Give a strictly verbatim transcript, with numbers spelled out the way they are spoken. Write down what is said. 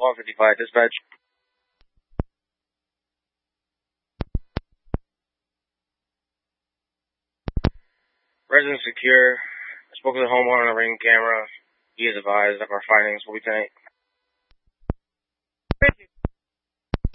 one fifty-five, dispatch. Resident secure. I spoke to the homeowner on the ring camera. He is advised of our findings. Will be tonight.